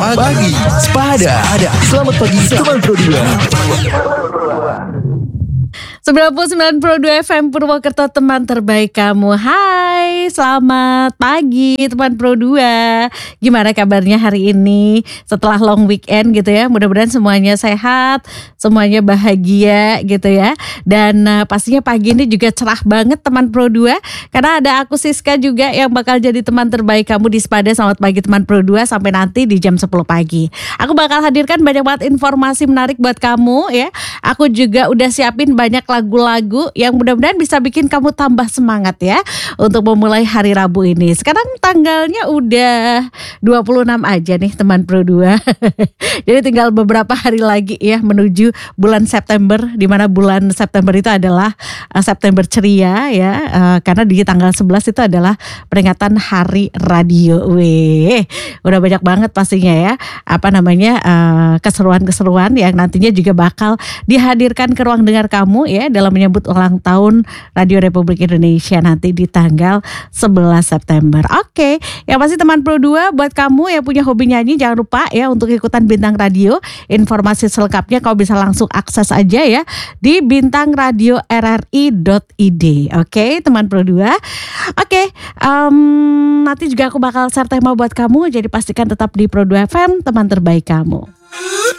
Pagi Sepada. Selamat pagi teman Pro 99,2 FM Purwokerto, teman terbaik kamu. Hai, selamat pagi teman Pro 2. Gimana kabarnya hari ini setelah long weekend gitu ya? Mudah-mudahan semuanya sehat, semuanya bahagia gitu ya. Dan pastinya pagi ini juga cerah banget teman Pro 2, karena ada aku Siska juga yang bakal jadi teman terbaik kamu di Sepada. Selamat pagi teman Pro 2 sampai nanti di jam 10 pagi. Aku bakal hadirkan banyak banget informasi menarik buat kamu ya. Aku juga udah siapin banyak lagu-lagu yang mudah-mudahan bisa bikin kamu tambah semangat ya untuk memulai hari Rabu ini. Sekarang tanggalnya udah 26 aja nih teman Pro 2. Jadi tinggal beberapa hari lagi ya menuju bulan September, di mana bulan September itu adalah September ceria ya, karena di tanggal 11 itu adalah peringatan Hari Radio. Udah banyak banget pastinya ya keseruan-keseruan yang nantinya juga bakal dihadirkan ke ruang dengar kamu ya dalam menyambut ulang tahun Radio Republik Indonesia nanti di tanggal 11 September. Oke, yang pasti teman Pro 2, buat kamu yang punya hobi nyanyi jangan lupa ya untuk ikutan Bintang Radio. Informasi selengkapnya kau bisa langsung akses aja ya di bintangradioRRI.id. Oke, teman Pro 2. Oke, nanti juga aku bakal share tema buat kamu, jadi pastikan tetap di Pro 2 FM, teman terbaik kamu.